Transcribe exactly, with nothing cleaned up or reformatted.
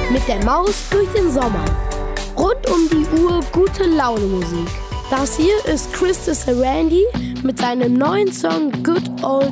Mit der Maus durch den Sommer. Rund um die Uhr gute Laune Musik. Das hier ist Chris Sarandon mit seinem neuen Song Good Old